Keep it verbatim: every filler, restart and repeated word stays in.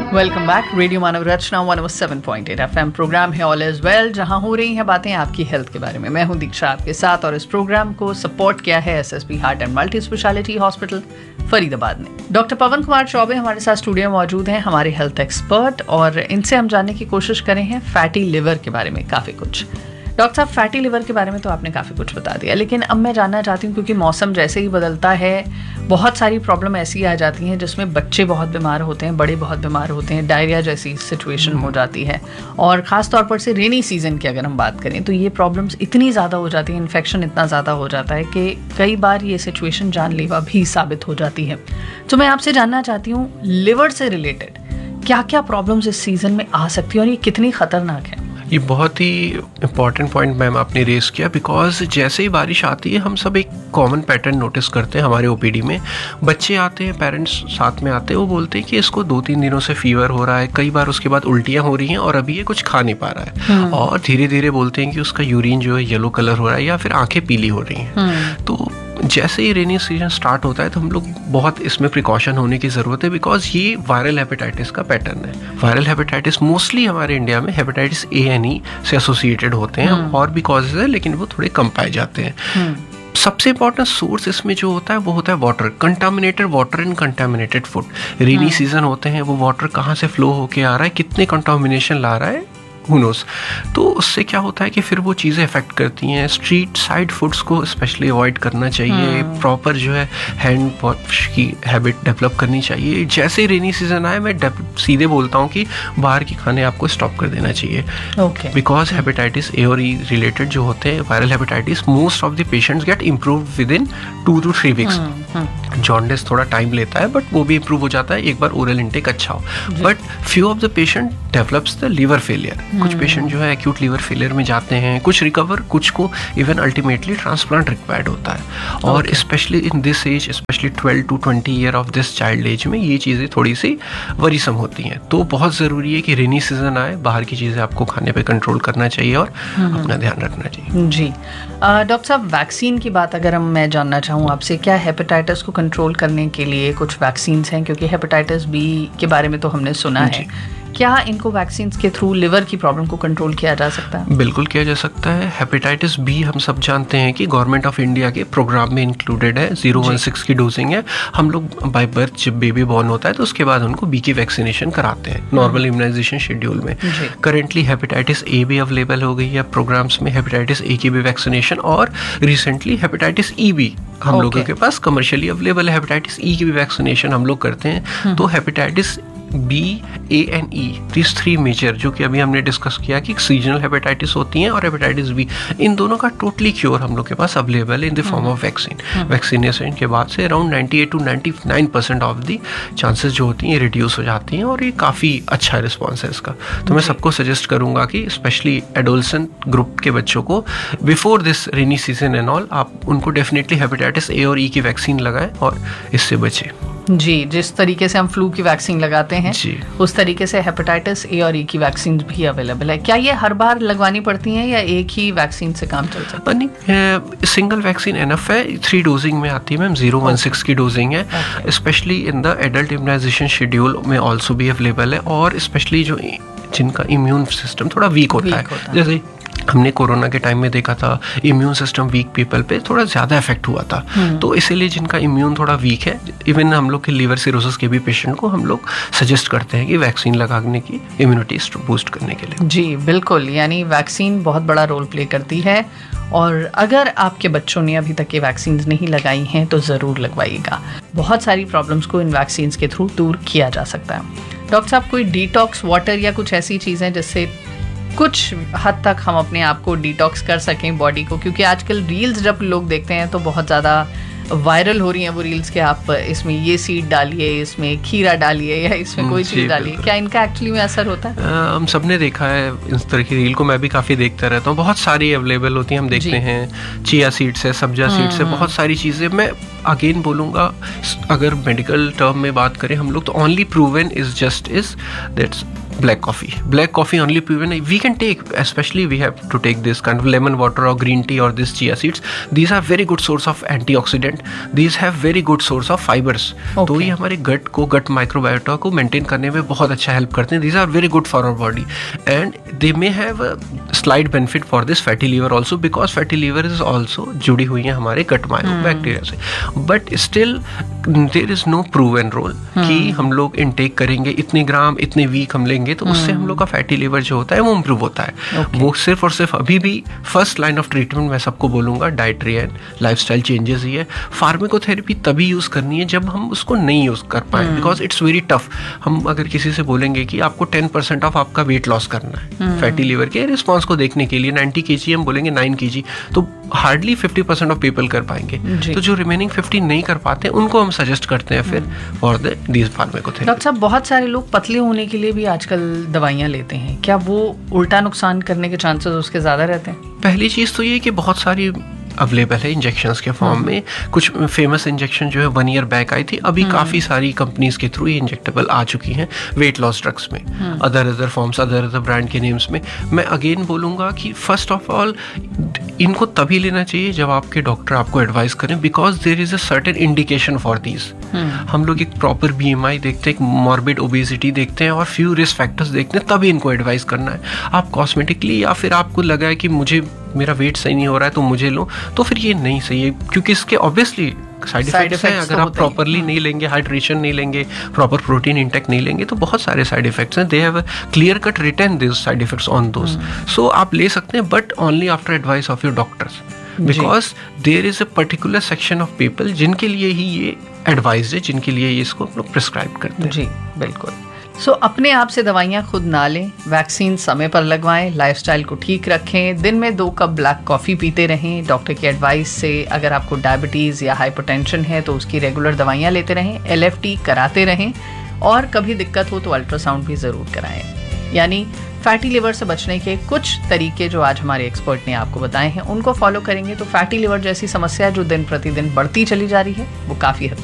Welcome back. Radio मानव रचना one O seven point eight FM programme है all is well, जहां हो रही हैं बातें आपकी हेल्थ के बारे में। मैं हूं दीक्षा आपके साथ, और इस प्रोग्राम को सपोर्ट किया है SSP heart and multi speciality hospital Faridabad ने। डॉक्टर पवन कुमार चौबे हमारे साथ स्टूडियो में मौजूद हैं, हमारे हेल्थ एक्सपर्ट, और इनसे हम जानने की कोशिश करें हैं फैटी लिवर के बारे में काफ़ी कुछ। डॉक्टर साहब, फैटी लिवर के बारे में तो आपने काफ़ी कुछ बता दिया, लेकिन अब मैं जानना चाहती हूँ, क्योंकि मौसम जैसे ही बदलता है बहुत सारी प्रॉब्लम ऐसी आ जाती हैं जिसमें बच्चे बहुत बीमार होते हैं, बड़े बहुत बीमार होते हैं, डायरिया जैसी सिचुएशन हो जाती है, और ख़ास तौर पर से रेनी सीजन की अगर हम बात करें तो ये प्रॉब्लम्स इतनी ज़्यादा हो जाती हैं, इन्फेक्शन इतना ज़्यादा हो जाता है कि कई बार ये सिचुएशन जानलेवा भी साबित हो जाती है। तो मैं आपसे जानना चाहती हूँ, लिवर से रिलेटेड क्या क्या प्रॉब्लम्स इस सीज़न में आ सकती हैं और ये कितनी ख़तरनाक है? ये बहुत ही इम्पॉर्टेंट पॉइंट मैम आपने रेस किया, बिकॉज जैसे ही बारिश आती है हम सब एक कॉमन पैटर्न नोटिस करते हैं हमारे ओपीडी में। बच्चे आते हैं, पेरेंट्स साथ में आते हैं, वो बोलते हैं कि इसको दो तीन दिनों से फीवर हो रहा है, कई बार उसके बाद उल्टियाँ हो रही हैं और अभी ये कुछ खा नहीं पा रहा है, और धीरे धीरे बोलते हैं कि उसका यूरिन जो है येलो कलर हो रहा है या फिर आंखें पीली हो रही हैं। तो जैसे ही रेनी सीजन स्टार्ट होता है तो हम लोग बहुत इसमें प्रिकॉशन होने की ज़रूरत है, बिकॉज ये वायरल हेपेटाइटिस का पैटर्न है। वायरल हेपेटाइटिस मोस्टली हमारे इंडिया में हेपेटाइटिस ए एन ई से एसोसिएटेड होते हैं, और भी कॉजेज है लेकिन वो थोड़े कम पाए जाते हैं। सबसे इंपॉर्टेंट सोर्स इसमें जो होता है वो होता है water, contaminated water and contaminated food. Rainy season होते हैं, वो वाटर कहाँ से फ्लो होके आ रहा है, कितने कंटामिनेशन ला रहा है, Who knows? तो उससे क्या होता है कि फिर वो चीज़ें अफेक्ट करती हैं। स्ट्रीट साइड फूड्स को स्पेशली अवॉइड करना चाहिए, प्रॉपर जो है हैंड वॉश की हैबिट डेवलप करनी चाहिए। जैसे रेनी सीजन आए मैं सीधे बोलता हूँ कि बाहर के खाने आपको स्टॉप कर देना चाहिए, बिकॉज हेपेटाइटिस ए और ई रिलेटेड जो होते हैं viral hepatitis, most of the patients gate improve with in to to three weeks. Jaundice थोड़ा टाइम लेता है बट वो भी इम्प्रूव हो जाता है एक बार ओरल इंटेक अच्छा हो, but few of the patient develops the liver failure. कुछ पेशेंट जो है एक्यूट लीवर फेलियर में जाते हैं, कुछ रिकवर, कुछ को इवन अल्टीमेटली ट्रांसप्लांट रिक्वायर्ड होता है। और specially in this as, specially twelve to twenty year of this child as में ये चीज़ें थोड़ी सी वरीसम होती हैं। तो बहुत ज़रूरी है कि रेनी सीजन आए, बाहर की चीज़ें आपको खाने पे कंट्रोल करना चाहिए और अपना ध्यान रखना चाहिए। जी डॉक्टर साहब, वैक्सीन की बात अगर हम मैं जानना चाहूँ आपसे, क्या हेपेटाइटिस को कंट्रोल करने के लिए कुछ वैक्सीन हैं? क्योंकि हेपेटाइटिस बी के बारे में तो हमने सुना है, क्या इनको वैक्सीन के थ्रू लिवर की प्रॉब्लम को कंट्रोल किया जा सकता है? बिल्कुल किया जा सकता है। हेपेटाइटिस बी हम सब जानते हैं कि गवर्नमेंट ऑफ इंडिया के प्रोग्राम में इंक्लूडेड है। जीरो वन सिक्स की डोजिंग है। हम लोग बाय बर्थ जब बेबी बॉर्न होता है तो उसके बाद उनको बी की वैक्सीनेशन कराते हैं नॉर्मल इम्यूनाइजेशन शेड्यूल में। करेंटली हेपेटाइटिस ए भी अवेलेबल हो गई है प्रोग्राम्स में, हेपेटाइटिस ए की भी वैक्सीनेशन, और रिसेंटली हेपेटाइटिस ई भी हम okay. लोगों के पास कमर्शियली अवेलेबल है। हेपेटाइटिस ई की भी वैक्सीनेशन हम लोग करते हैं। तो hepatitis B, A and E, this three major जो कि अभी हमने डिस्कस किया कि सीजनल हेपेटाइटिस होती हैं और हेपेटाइटिस बी, इन दोनों का टोटली क्योर हम लोग के पास अवेलेबल है in the form of vaccine. Vaccination के बाद से around ninety eight to ninety nine percent of the chances जो होती हैं रिड्यूस हो जाती हैं, और ये काफ़ी अच्छा रिस्पॉन्स है इसका। तो मैं सबको सजेस्ट करूँगा कि स्पेशली एडोलसेंट ग्रुप के बच्चों को before this rainy season and all आप उनको डेफिनेटली हेपेटाइटिस ए और ई की वैक्सीन लगाएं और इससे बचें। जी, जिस तरीके से हम फ्लू की वैक्सीन लगाते हैं जी, उस तरीके से हेपेटाइटिस ए और ई की वैक्सीन भी अवेलेबल है। क्या ये हर बार लगवानी पड़ती हैं या एक ही वैक्सीन से काम चल सकता है? नहीं, सिंगल वैक्सीन एनफ है। थ्री डोजिंग में आती है मैम, जीरो वन सिक्स की डोजिंग है। Specially in the adult immunisation schedule में ऑल्सो भी अवेलेबल है, और स्पेशली जो जिनका इम्यून सिस्टम थोड़ा वीक होता है, जैसे हमने कोरोना के टाइम में देखा था इम्यून सिस्टम वीक पीपल पे थोड़ा ज़्यादा इफेक्ट हुआ था। तो इसीलिए जिनका इम्यून थोड़ा वीक है, इवन हम लोग के लीवर सिरोसिस के भी पेशेंट को हम लोग सजेस्ट करते हैं कि वैक्सीन लगाने की इम्यूनिटी बूस्ट करने के लिए। जी बिल्कुल, यानी वैक्सीन बहुत बड़ा रोल प्ले करती है, और अगर आपके बच्चों ने अभी तक ये वैक्सीन नहीं लगाई हैं तो ज़रूर लगवाइएगा। बहुत सारी प्रॉब्लम्स को इन वैक्सीन के थ्रू दूर किया जा सकता है। डॉक्टर साहब, कोई डिटॉक्स वाटर या कुछ ऐसी चीज़ें जिससे कुछ हद तक हम अपने आप को डिटॉक्स कर सकें बॉडी को? क्योंकि आजकल रील्स जब लोग देखते हैं तो बहुत ज़्यादा वायरल हो रही हैं वो रील्स के, आप इसमें ये सीड डालिए, इसमें खीरा डालिए, या इसमें कोई चीज़ डालिए। क्या इनका एक्चुअली में असर होता है? आ, हम सब ने देखा है इस तरह की रील को, मैं भी काफ़ी देखता रहता हूँ। बहुत सारी अवेलेबल होती हैं, हम देखते हैं चिया सीड्स है, सब्जा सीड्स है, बहुत सारी चीज़ें। मैं अगेन बोलूँगा, अगर मेडिकल टर्म में बात करें हम लोग, तो only proven is just is that's black coffee. Black coffee only even we can take, especially we have to take this kind of lemon water or green tea or this chia seeds. These are very good source of antioxidant. These have very good source of fibers. Okay. तो ये हमारे गट को, gut microbiota को maintain करने में बहुत अच्छा help करते हैं. These are very good for our body and they may have a slight benefit for this fatty liver also, because fatty liver is also जुड़ी हुई है हमारे गट बैक्टीरिया से. But still there is no proven role कि हम लोग intake करेंगे इतने ग्राम इतने वीक हम लेंगे तो उससे हम लोग का फैटी लिवर जो होता है वो इम्प्रूव होता है. Okay. वो सिर्फ और सिर्फ अभी भी फर्स्ट लाइन ऑफ ट्रीटमेंट मैं सबको बोलूँगा डाइटरी एंड लाइफस्टाइल चेंजेस ही है. फार्माकोथेरेपी तभी यूज़ करनी है जब हम उसको नहीं यूज़ कर पाए, बिकॉज इट्स वेरी टफ. हम अगर किसी से बोलेंगे कि आपको टेन परसेंट ऑफ आपका वेट लॉस करना है फैटी लिवर के रिस्पॉन्स को देखने के लिए, नाइन्टी के जी हम बोलेंगे नाइन के जी, तो hardly fifty percent of people कर पाएंगे. तो जो रिमेनिंग फिफ्टी नहीं कर पाते उनको हम सजेस्ट करते हैं फिर for the these pharmacotherapy. Doctor साहब, बहुत सारे लोग पतले होने के लिए भी आजकल दवाइयाँ लेते हैं, क्या वो उल्टा नुकसान करने के चांसेस उसके ज़्यादा रहते हैं? पहली चीज़ तो ये कि बहुत सारी अवेलेबल है इंजेक्शंस के फॉर्म में. कुछ फेमस इंजेक्शन जो है वन ईयर बैक आई थी, अभी काफ़ी सारी कंपनीज के थ्रू ये इंजेक्टेबल आ चुकी हैं वेट लॉस ड्रग्स में, other other forms, other other brand के नेम्स में. मैं अगेन बोलूँगा कि फर्स्ट ऑफ ऑल इनको तभी लेना चाहिए जब आपके डॉक्टर आपको एडवाइस करें, because there is a certain indication for these. हम लोग एक प्रॉपर बी एम आई देखते हैं, एक मॉर्बिड ओबेसिटी देखते हैं और फ्यू रिस्क फैक्टर्स देखते हैं, तभी इनको एडवाइस करना है. आप कॉस्मेटिकली या फिर आपको लगा है कि मुझे मेरा वेट सही नहीं हो रहा है तो मुझे लो, तो फिर ये नहीं सही है, क्योंकि इसके ऑब्वियसली साइड इफेक्ट्स हैं. अगर आप प्रॉपरली नहीं लेंगे, हाइड्रेशन नहीं लेंगे, प्रॉपर प्रोटीन इंटेक नहीं लेंगे, तो बहुत सारे साइड इफेक्ट्स हैं. They have clear cut written this side effects on those. सो आप ले सकते हैं but only after advice of your doctors, because there is a particular section of people जिनके लिए ही ये एडवाइस है, जिनके लिए ये इसको लोग प्रिस्क्राइब करते हैं. जी बिल्कुल. सो so, अपने आप से दवाइयाँ खुद ना लें, वैक्सीन समय पर लगवाएं, लाइफस्टाइल को ठीक रखें, दिन में दो कप ब्लैक कॉफ़ी पीते रहें, डॉक्टर की एडवाइस से. अगर आपको डायबिटीज़ या हाइपरटेंशन है तो उसकी रेगुलर दवाइयाँ लेते रहें, एल एफ टी कराते रहें और कभी दिक्कत हो तो अल्ट्रासाउंड भी ज़रूर कराएं. यानी फैटी लिवर से बचने के कुछ तरीके जो आज हमारे एक्सपर्ट ने आपको बताए हैं उनको फॉलो करेंगे तो फैटी लिवर जैसी समस्या जो दिन प्रतिदिन बढ़ती चली जा रही है वो काफ़ी हद